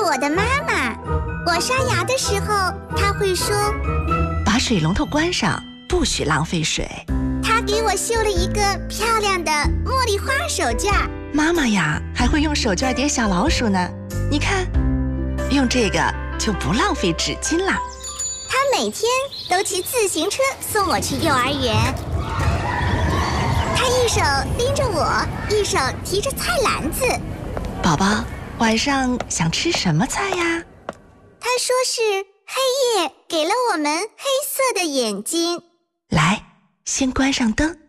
我的妈妈。我刷牙的时候，她会说：“ 把水龙头关上，不许浪费水。” 她给我绣了一个漂亮的茉莉花手绢。 妈妈呀，还会用手绢叠小老鼠呢。你看，用这个就不浪费纸巾啦。 她每天都骑自行车送我去幼儿园。她一手拎着我，一手提着菜篮子。 宝宝，晚上想吃什么菜呀？ 她说是黑夜给了我们黑色的眼睛。 来，先关上灯。